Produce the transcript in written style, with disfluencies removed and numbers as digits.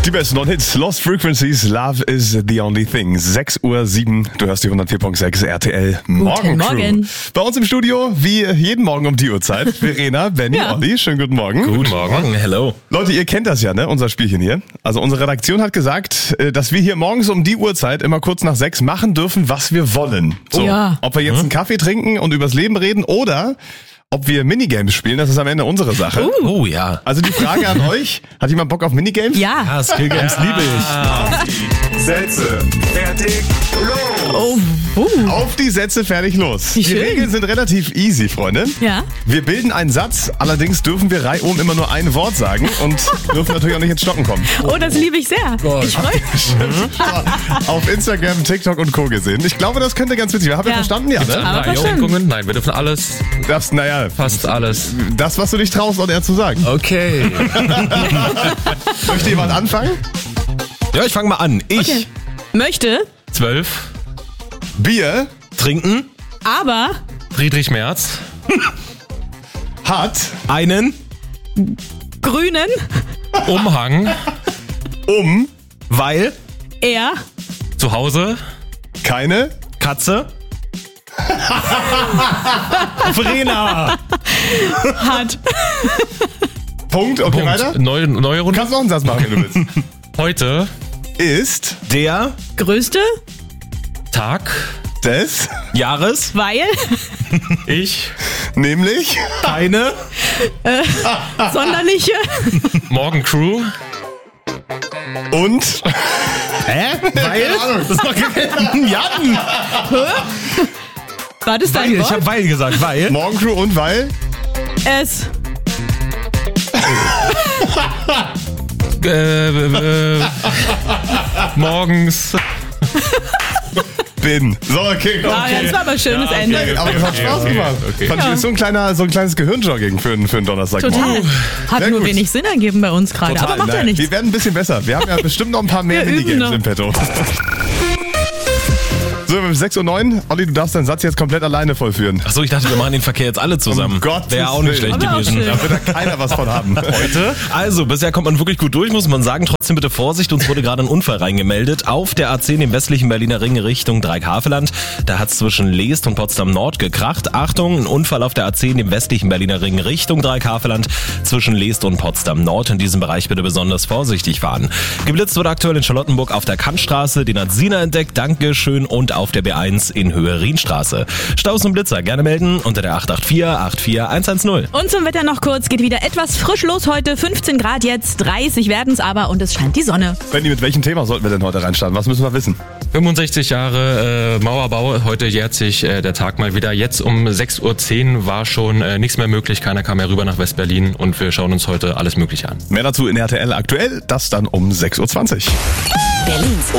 Die besten Non-Hits, Lost Frequencies, Love is the only thing. 6:07 Uhr, du hörst die 104.6 RTL Morgen Morgen. Bei uns im Studio, wie jeden Morgen um die Uhrzeit, Verena, Benny, Ja. Olli, schönen guten Morgen. Guten Morgen, hello. Leute, ihr kennt das ja, ne, unser Spielchen hier. Also unsere Redaktion hat gesagt, dass wir hier morgens um die Uhrzeit immer kurz nach 6 machen dürfen, was wir wollen. So, Ja. ob wir jetzt einen Kaffee trinken und übers Leben reden oder ob wir Minigames spielen, das ist am Ende unsere Sache. Oh ja. Also die Frage an euch, hat jemand Bock auf Minigames? Ja. Ah, Skill Games liebe ich. Sätze, fertig, los! Oh. Auf die Sätze, fertig, los. Wie Die schön. Regeln sind relativ easy, Freunde. Ja. Wir bilden einen Satz, allerdings dürfen wir reihum immer nur ein Wort sagen und dürfen natürlich auch nicht ins Stocken kommen. Oh, das liebe ich sehr. Ich freue mich. Auf Instagram, TikTok und Co. gesehen. Ich glaube, das könnte ganz witzig werden. Habt ihr Ja. verstanden? Ja, ne? Aber verstanden. Beleidigungen? Nein, wir dürfen alles, Darfst, naja, fast alles. das, was du dich traust, on air zu sagen. Okay. Möchte jemand anfangen? Ja, ich fange mal an. Ich Möchte, 12 Bier trinken, aber Friedrich Merz, hat einen grünen, Umhang, weil er zu Hause keine Katze. Verena. hat. Punkt. Okay, weiter. Punkt. Neue Du Runde. kannst noch einen Satz machen, wenn du willst. Heute Ist der Größte, Tag, des, Jahres, weil ich nämlich, keine sonderliche Morgencrew. und, Weil? Das ist doch Jan. war das dein Ich Wort? habe weil gesagt, weil. Morgencrew und weil, Es Morgens. bin. So, okay. Ah, das war aber ein schönes Ja, okay. Ende. Aber es hat Spaß gemacht. Okay. Fand ich, ist so ein kleines Gehirnjogging für einen Donnerstagmorgen. Total. Hat Sehr nur gut. wenig Sinn ergeben bei uns gerade. Total. Aber macht ja Nein, nichts. wir werden ein bisschen besser. Wir haben ja bestimmt noch ein paar mehr Wir üben Minigames noch. im Petto. So, wir haben 6:09 Uhr. Olli, du darfst deinen Satz jetzt komplett alleine vollführen. Achso, ich dachte, wir machen den Verkehr jetzt alle zusammen. Um Gottes Wäre auch nicht Willen. schlecht Aber auch gewesen. schön. Da wird da keiner was von haben. Heute? Also, bisher kommt man wirklich gut durch, muss man sagen. Trotzdem bitte Vorsicht, uns wurde gerade ein Unfall reingemeldet. Auf der A10 im westlichen Berliner Ring Richtung Dreieck-Havelland. Da hat es zwischen Leest und Potsdam Nord gekracht. Achtung, ein Unfall auf der A10 im westlichen Berliner Ring Richtung Dreieck-Havelland zwischen Leest und Potsdam Nord. In diesem Bereich bitte besonders vorsichtig fahren. Geblitzt wird aktuell in Charlottenburg auf der Kantstraße. Den hat Sina entdeckt. Dankeschön. Und auf der B1 in Höhe Rienstraße. Staus und Blitzer gerne melden unter der 884 84110. Und zum Wetter noch kurz, geht wieder etwas frisch los heute. 15 Grad jetzt, 30 werden es aber und es scheint die Sonne. Benni, mit welchem Thema sollten wir denn heute reinstarten? Was müssen wir wissen? 65 Jahre Mauerbau, heute jährt sich der Tag mal wieder. Jetzt um 6:10 Uhr war schon nichts mehr möglich, keiner kam mehr rüber nach West-Berlin und wir schauen uns heute alles Mögliche an. Mehr dazu in RTL aktuell, das dann um 6:20 Uhr. Berlins